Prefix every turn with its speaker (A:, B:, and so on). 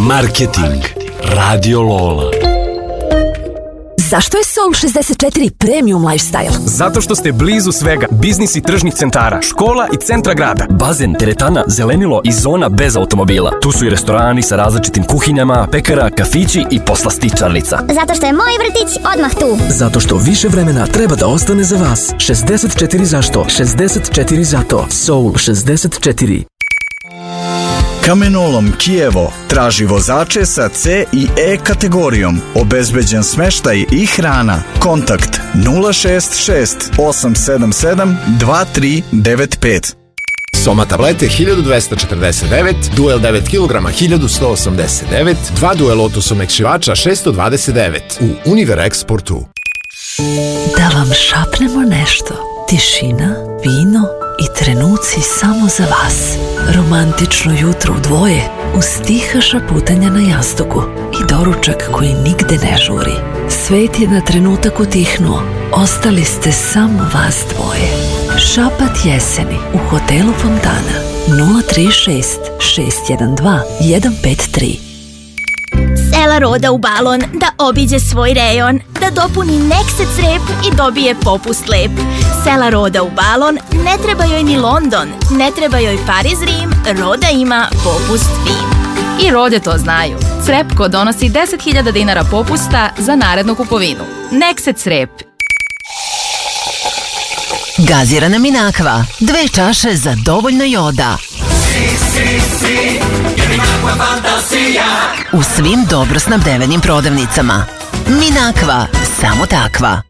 A: Marketing Radio Lola.
B: Zašto je Soul 64 premium lifestyle?
C: Zato što ste blizu svega, biznis i tržnih centara, škola i centra grada.
D: Bazen, teretana, zelenilo i zona bez automobila. Tu su i restorani sa različitim kuhinjama, pekara, kafići i poslastičarnica.
E: Zato što je moj vrtić odmah tu.
F: Zato što više vremena treba da ostane za vas. 64 zašto? 64 zato. Soul 64.
G: Kamenolom Kijevo traži vozače sa C i E kategorijom. Obezbeđen smeštaj i hrana. Kontakt 066 877 2395.
H: Soma tablete 1249, Duel 9 kg 1189, 2 Duel Lotus omekšivača 629 u Univer Exportu.
B: Da vam šapnemo nešto. Tišina, vino i trenuci samo za vas. Romantično jutro u dvoje uz tiha šaputanja na jastuku i doručak koji nigde ne žuri. Svet je na trenutak utihnuo. Ostali ste samo vas dvoje. Šapat jeseni u hotelu Fontana 036 612 153.
I: Sela Roda u balon da obiđe svoj rejon, da dopuni Nexet rep i dobije popust lep. Sela Roda u balon, ne treba joj ni London, ne treba joj Pariz, Rim, Roda ima popust fin.
J: I Rode to znaju. Crepko donosi 10.000 dinara popusta za narednu kupovinu. Nexet rep.
K: Gazirana Minakva, 2 čaše za dovoljno joda. U svim dobro snabdevenim prodavnicama. Minakva, samo takva.